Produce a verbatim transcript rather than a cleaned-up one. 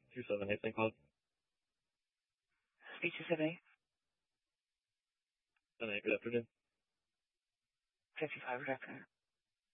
two seven eight, Saint Cloud. Speech two seven eight. seven eight, good afternoon. fifty-five, good afternoon.